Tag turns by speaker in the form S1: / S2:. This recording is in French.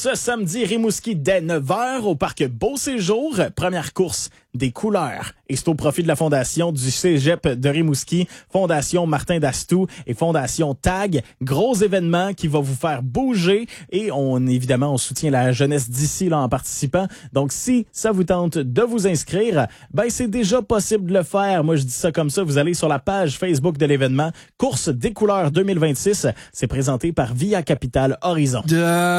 S1: ce samedi Rimouski dès 9h au parc Beau Séjour. Première course des couleurs. Et c'est au profit de la fondation du Cégep de Rimouski, Fondation Martin Dastou et Fondation TAG. Gros événement qui va vous faire bouger et évidemment, on soutient la jeunesse d'ici là en participant. Donc, si ça vous tente de vous inscrire, c'est déjà possible de le faire. Moi, je dis ça comme ça. Vous allez sur la page Facebook de l'événement Course des couleurs 2026. C'est présenté par Via Capital Horizon.